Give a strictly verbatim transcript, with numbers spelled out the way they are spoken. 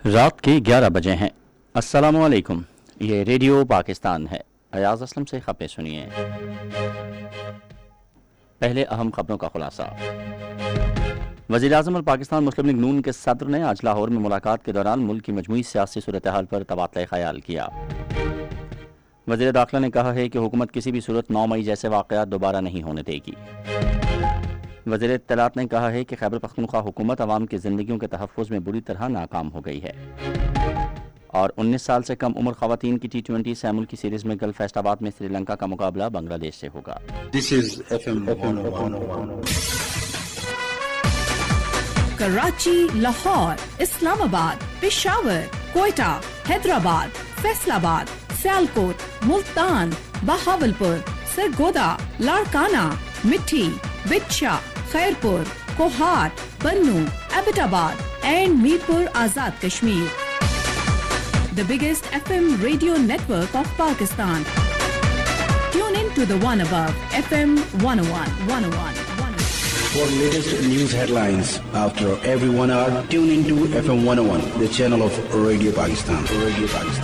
رات کے گیارہ بجے ہیں۔ السلام علیکم، یہ ریڈیو پاکستان ہے۔ ایاز اسلم سے خبریں سنیے۔ پہلے اہم خبروں کا خلاصہ۔ وزیر اعظم اور پاکستان مسلم لیگ نون کے صدر نے آج لاہور میں ملاقات کے دوران ملک کی مجموعی سیاسی صورتحال پر تبادلہ خیال کیا۔ وزیر داخلہ نے کہا ہے کہ حکومت کسی بھی صورت نو مئی جیسے واقعات دوبارہ نہیں ہونے دے گی۔ وزیر اطلاعات نے کہا ہے کہ خیبر پختونخوا حکومت عوام کی زندگیوں کے تحفظ میں بری طرح ناکام ہو گئی ہے۔ اور انیس سال سے کم عمر خواتین کی ٹی ٹوینٹی سیمل کی سیریز میں کل فیصل آباد میں سری لنکا کا مقابلہ بنگلہ دیش سے ہوگا۔ This is F M one oh one. Karachi, Lahore, اسلام آباد، پشاور، کوئٹہ، حیدرآباد، فیصل آباد، سیالکوٹ، ملتان، بہاولپور، سرگودا، لاڑکانہ، مٹھی، بچھا، خیرپور، کوہاٹ، بنو، ایبٹ آباد and Mirpur Azad Kashmir. The biggest F M radio network of Pakistan. Tune in to the one above F M one oh one, one oh one, one oh one. For latest news headlines after every one hour, tune into F M one oh one, the channel of Radio Pakistan. Radio Pakistan.